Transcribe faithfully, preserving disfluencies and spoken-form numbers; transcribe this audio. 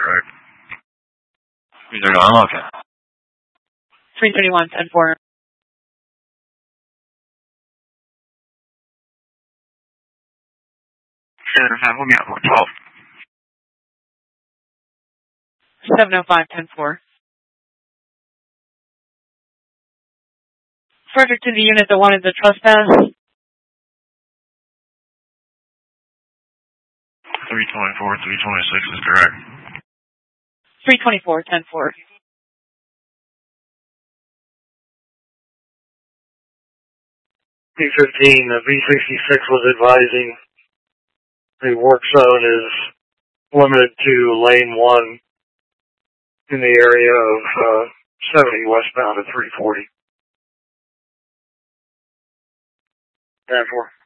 correct. three thirty-one, okay. three thirty-one, ten four. seven oh five, hold me out, one twelve. seven oh five, ten four. Further to the unit that wanted the trespass. three twenty-four, three twenty-six is correct. three twenty-four, ten four. P fifteen, uh, V sixty-six was advising the work zone is limited to lane one in the area of uh, seventy westbound at three forty. ten four.